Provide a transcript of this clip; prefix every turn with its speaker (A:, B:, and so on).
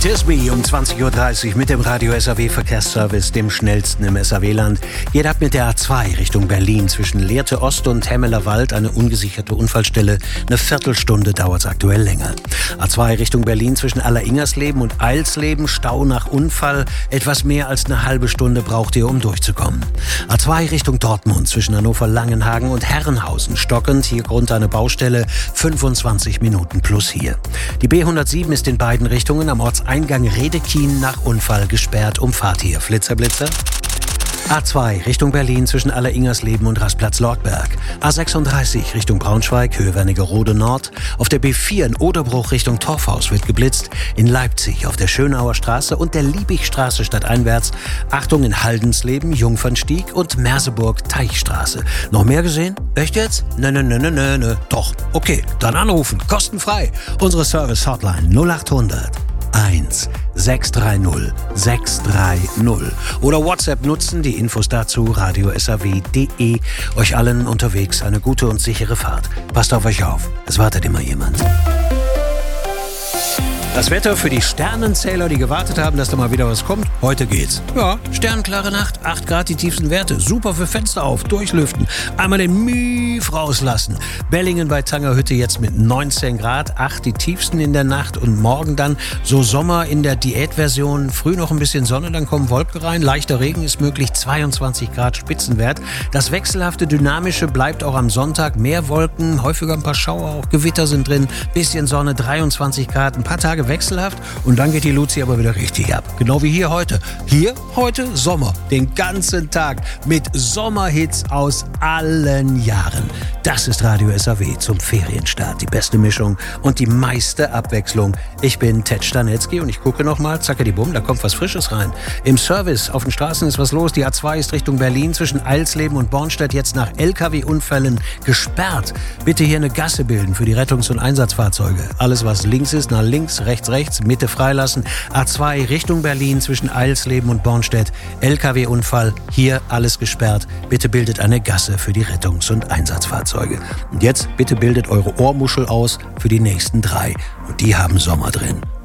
A: Tisby um 20.30 Uhr mit dem Radio SAW Verkehrsservice, dem schnellsten im SAW-Land. Geht ab mit der A2 Richtung Berlin. Zwischen Lehrte Ost und Hemmeler Wald eine ungesicherte Unfallstelle. Eine Viertelstunde dauert es aktuell länger. A2 Richtung Berlin zwischen Alleringersleben und Eilsleben. Stau nach Unfall. Etwas mehr als eine halbe Stunde braucht ihr, um durchzukommen. A2 Richtung Dortmund zwischen Hannover-Langenhagen und Herrenhausen. Stockend, hier Grund eine Baustelle. 25 Minuten plus hier. Die B107 ist in beiden Richtungen am Ortseingang Redekien nach Unfall gesperrt. Umfahrt hier. Flitzer, Blitzer. A2 Richtung Berlin zwischen Alleringersleben und Rastplatz Lortberg. A36 Richtung Braunschweig, Höhe Wernigerode Nord. Auf der B4 in Oderbruch Richtung Torfhaus wird geblitzt. In Leipzig auf der Schönauer Straße und der Liebigstraße stadteinwärts. Achtung in Haldensleben, Jungfernstieg und Merseburg Teichstraße. Noch mehr gesehen? Echt jetzt? Nö. Doch. Okay, dann anrufen. Kostenfrei. Unsere Service-Hotline 0800 1 630 630 oder WhatsApp nutzen, die Infos dazu radiosaw.de. Euch allen unterwegs eine gute und sichere Fahrt. Passt auf euch auf, es wartet immer jemand. Das Wetter für die Sternenzähler, die gewartet haben, dass da mal wieder was kommt. Heute geht's. Ja, sternklare Nacht, 8 Grad die tiefsten Werte. Super für Fenster auf, durchlüften. Einmal den Mief rauslassen. Bellingen bei Tangerhütte jetzt mit 19 Grad, 8 die tiefsten in der Nacht. Und morgen dann so Sommer in der Diätversion. Früh noch ein bisschen Sonne, dann kommen Wolken rein. Leichter Regen ist möglich, 22 Grad Spitzenwert. Das wechselhafte, dynamische bleibt auch am Sonntag. Mehr Wolken, häufiger ein paar Schauer, auch Gewitter sind drin. Bisschen Sonne, 23 Grad, ein paar Tage wechselhaft und dann geht die Luzi aber wieder richtig ab. Genau wie hier heute. Hier heute Sommer. Den ganzen Tag mit Sommerhits aus allen Jahren. Das ist Radio SAW zum Ferienstart. Die beste Mischung und die meiste Abwechslung. Ich bin Ted Stanetzky und ich gucke nochmal. Zackadibumm, da kommt was Frisches rein. Im Service auf den Straßen ist was los. Die A2 ist Richtung Berlin zwischen Eilsleben und Bornstedt jetzt nach LKW-Unfällen gesperrt. Bitte hier eine Gasse bilden für die Rettungs- und Einsatzfahrzeuge. Alles was links ist, nach links, rechts, Mitte freilassen. A2 Richtung Berlin zwischen Eilsleben und Bornstedt. LKW-Unfall, hier alles gesperrt. Bitte bildet eine Gasse für die Rettungs- und Einsatzfahrzeuge. Und jetzt bitte bildet eure Ohrmuschel aus für die nächsten 3. Und die haben Sommer drin.